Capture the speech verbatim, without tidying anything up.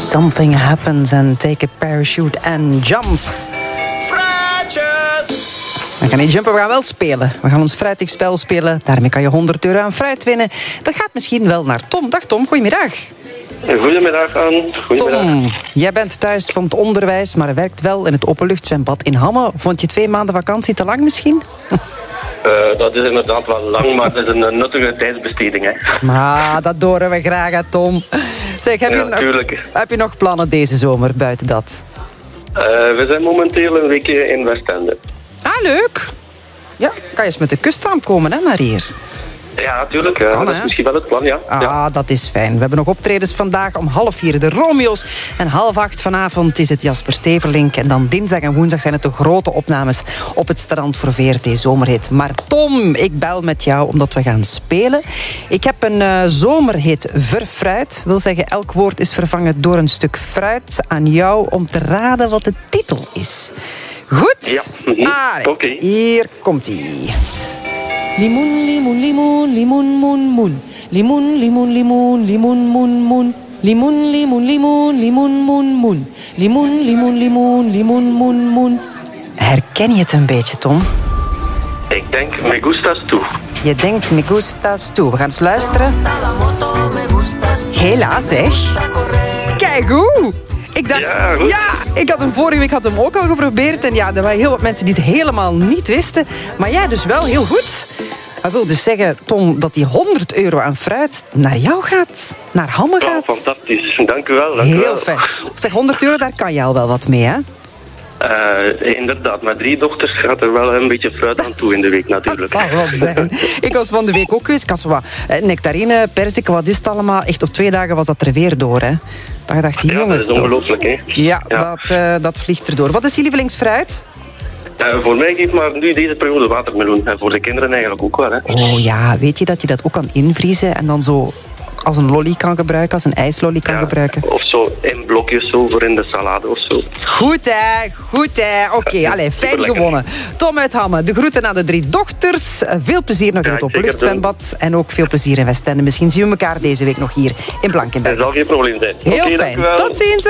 Something happens and take a parachute and jump. We gaan niet jumpen, we gaan wel spelen. We gaan ons fruitig spel spelen. Daarmee kan je honderd euro aan fruit winnen. Dat gaat misschien wel naar Tom. Dag Tom, goedemiddag. Goedemiddag, Anne. Goedemiddag. Tom, jij bent thuis van het onderwijs, maar werkt wel in het openluchtzwembad in Hamme. Vond je twee maanden vakantie te lang misschien? Uh, dat is inderdaad wel lang, maar het is een nuttige tijdsbesteding. Hè. Maar dat horen we graag, hè, Tom. Zeg, heb, Ja, je nog, tuurlijk. heb je nog plannen deze zomer buiten dat? Uh, we zijn momenteel een weekje in Westende. Ah, leuk. Ja, kan je eens met de kusttram komen, hè, naar hier. Ja, natuurlijk. Uh, Kan, dat is hè? misschien wel het plan, ja. Ah, ja. dat is fijn. We hebben nog optredens vandaag om half vier de Romeo's. En half acht vanavond is het Jasper Steverlink. En dan dinsdag en woensdag zijn het de grote opnames op het strand voor V R T Zomerhit. Maar Tom, ik bel met jou omdat we gaan spelen. Ik heb een uh, zomerhit verfruit. Wil zeggen, elk woord is vervangen door een stuk fruit. Aan jou om te raden wat de titel is. Goed? Ja. Mm-hmm. Allee, Oké. hier komt-ie. Limoen, limoen, limoen, limoen, moen, moen. Limoen, limoen, limoen, limoen, moen, moen. Limoen, limoen, limoen, limoen, moen, moen. Limoen, limoen, limoen, limoen, moen, moen. Herken je het een beetje, Tom? Ik denk, me gustas tu. Je denkt, me gustas toe. We gaan eens luisteren. Hela, zeg. Kijk hoe. Ik dacht, Ja, goed. ja, ik had hem vorige week had hem ook al geprobeerd. En ja, er waren heel wat mensen die het helemaal niet wisten. Maar jij dus wel heel goed. Dat wil dus zeggen, Tom, dat die honderd euro aan fruit naar jou gaat. Naar Hamme Oh, gaat. fantastisch. Dank u wel. Dank u Heel wel. fijn. Zeg, honderd euro, daar kan je al wel wat mee, hè? Uh, inderdaad, met drie dochters gaat er wel een beetje fruit aan toe in de week natuurlijk. Dat zal wel zijn. Ik was van de week ook geweest. Ik had zo wat eh, nectarine, persik, wat is het allemaal? Echt op twee dagen was dat er weer door, hè? Dat dacht je, Ja, dat jongens, is toch? ongelooflijk, hè. Ja, Ja. Dat, uh, dat vliegt erdoor. Wat is je lievelingsfruit? Uh, voor mij geeft maar nu deze periode watermeloen. En voor de kinderen eigenlijk ook wel, hè. Oh ja, weet je dat je dat ook kan invriezen en dan zo als een lolly kan gebruiken, als een ijslolly kan Ja, gebruiken? Of zo in blokjes zo voor in de salade of zo. Goed, hè? Goed, hè? Oké, okay, allee, fijn superlekker. gewonnen. Tom uit Hamme, de groeten aan de drie dochters. Uh, Veel plezier nog in Ja, het ik zeker openluchtzwembad. En ook veel plezier in Westende. Misschien zien we elkaar deze week nog hier in Blankenberg. Dat zal geen probleem zijn. Heel Oké, dank fijn. u wel. Tot ziens.